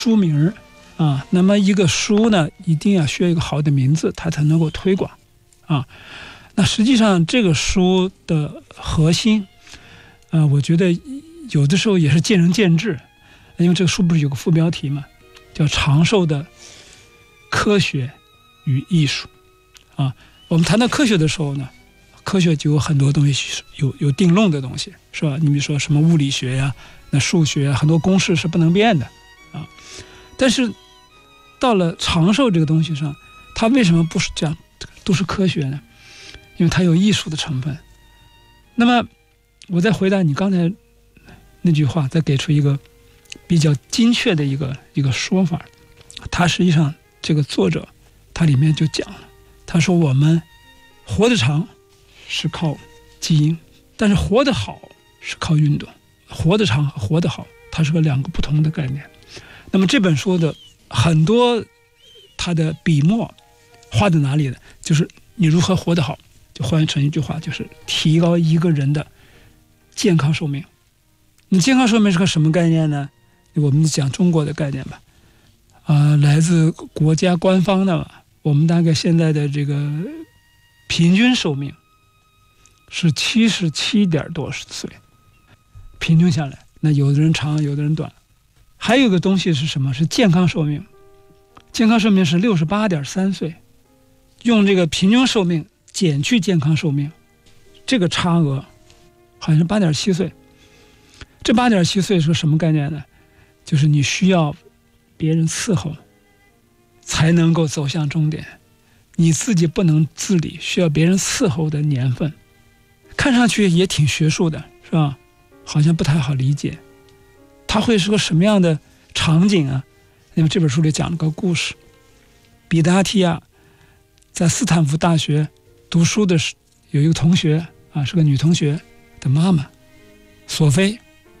书名啊。那么一个书呢，一定要需要一个好的名字，它才能够推广啊。那实际上这个书的核心，我觉得有的时候也是见仁见智，因为这个书不是有个副标题嘛，叫长寿的科学与艺术啊。我们谈到科学的时候呢，科学就有很多东西有定论的东西，是吧？你比如说什么物理学呀，那数学啊，很多公式是不能变的啊。但是到了长寿这个东西上，它为什么不是这样都是科学呢？因为它有艺术的成分。那么我再回答你刚才那句话，再给出一个比较精确的一个说法。它实际上这个作者他里面就讲了，他说我们活得长是靠基因，但是活得好是靠运动。活得长和活得好，它是两个不同的概念。那么这本书的很多它的笔墨画在哪里呢？就是你如何活得好，就换成一句话，就是提高一个人的健康寿命。你健康寿命是个什么概念呢？我们讲中国的概念吧，来自国家官方的吧。我们大概现在的这个平均寿命是77点多岁，平均下来，那有的人长，有的人短。还有一个东西是什么？是健康寿命。健康寿命是68.3岁，用这个平均寿命减去健康寿命，这个差额好像是8.7岁。这8.7岁是什么概念呢？就是你需要别人伺候才能够走向终点，你自己不能自理，需要别人伺候的年份。看上去也挺学术的，是吧？好像不太好理解。它会是个什么样的场景啊？因为这本书里讲了个故事，比达提亚在斯坦福大学读书的时，有一个同学啊，是个女同学的妈妈索菲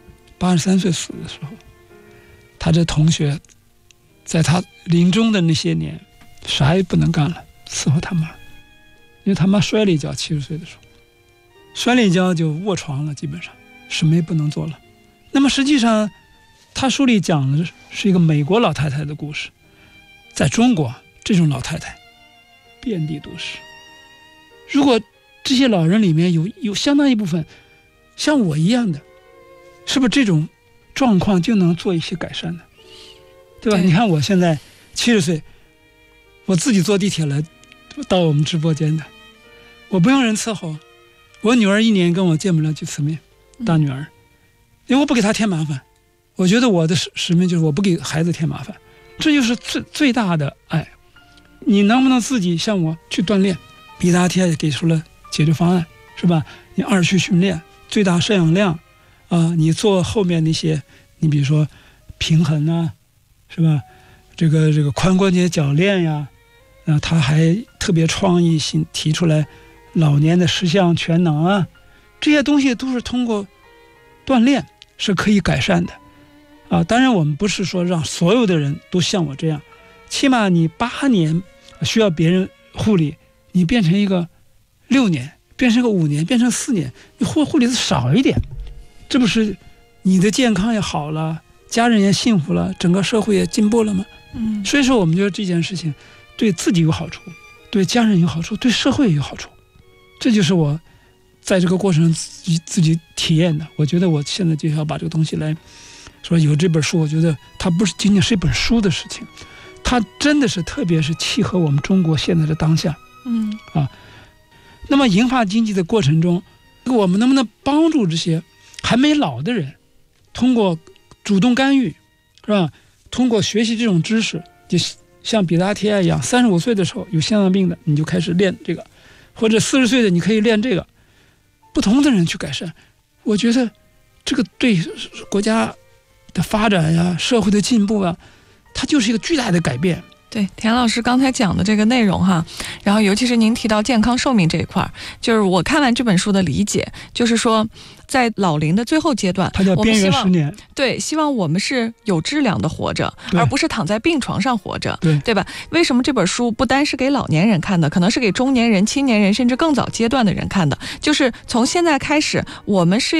，83岁死的时候，他这同学在他临终的那些年啥也不能干了，伺候他妈。因为他妈摔了一跤，70岁的时候摔了一跤就卧床了，基本上什么也不能做了。那么实际上他书里讲的是一个美国老太太的故事。在中国这种老太太遍地都是。如果这些老人里面有相当一部分像我一样的，是不是这种状况就能做一些改善呢？对吧？你看我现在70岁，我自己坐地铁来到我们直播间的，我不用人伺候。我女儿1年跟我见不了几次面，大女儿，因为我不给她添麻烦。我觉得我的使命就是我不给孩子添麻烦，这就是最大的爱。你能不能自己像我去锻炼？比达提亚也给出了解决方案，是吧？你2区训练，最大摄氧量你做后面那些，你比如说平衡啊，是吧？这个髋关节铰链呀，他还特别创意性提出来老年的10项全能啊，这些东西都是通过锻炼是可以改善的当然我们不是说让所有的人都像我这样，起码你8年需要别人护理，你变成一个6年，变成个5年，变成4年，你护理的少一点，这不是你的健康也好了，家人也幸福了，整个社会也进步了吗？所以说我们觉得这件事情对自己有好处，对家人有好处，对社会也有好处。这就是我在这个过程自己体验的。我觉得我现在就要把这个东西来说，有这本书，我觉得它不是仅仅是一本书的事情，它真的是特别是契合我们中国现在的当下。那么银发经济的过程中，我们能不能帮助这些还没老的人，通过主动干预，是吧？通过学习这种知识，就像比达提亚一样，35岁的时候有心脏病的，你就开始练这个，或者40岁的你可以练这个，不同的人去改善。我觉得这个对国家的发展呀，社会的进步啊，它就是一个巨大的改变。 对，田老师刚才讲的这个内容哈，然后尤其是您提到健康寿命这一块，就是我看完这本书的理解，就是说在老龄的最后阶段， 它叫边缘10年。 对，希望我们是有质量的活着，而不是躺在病床上活着，对吧？为什么这本书不单是给老年人看的，可能是给中年人、青年人，甚至更早阶段的人看的？就是从现在开始，我们是要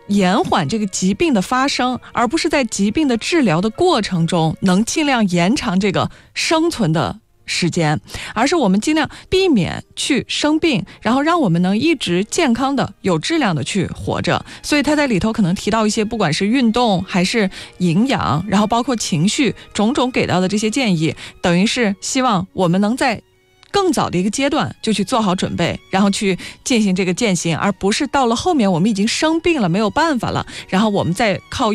延缓这个疾病的发生，而不是在疾病的治疗的过程中能尽量延长这个生存的时间，而是我们尽量避免去生病，然后让我们能一直健康的有质量的去活着。所以他在里头可能提到一些不管是运动还是营养，然后包括情绪种种给到的这些建议，等于是希望我们能在更早的一个阶段就去做好准备，然后去进行这个践行，而不是到了后面我们已经生病了没有办法了，然后我们再靠